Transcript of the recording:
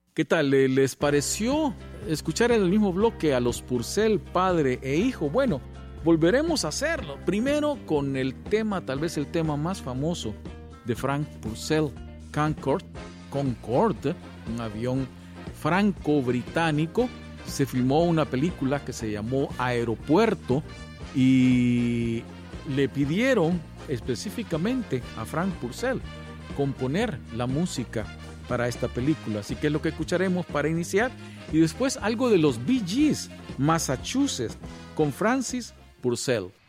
¿Qué tal? ¿Les pareció escuchar en el mismo bloque a los Purcell, padre e hijo? Bueno, volveremos a hacerlo. Primero con el tema, tal vez el tema más famoso de Frank Purcell, Concorde, un avión franco-británico. Se filmó una película que se llamó Aeropuerto y le pidieron específicamente a Frank Purcell componer la música para esta película. Así que es lo que escucharemos para iniciar, y después algo de los Bee Gees, Massachusetts, con Francis Purcell.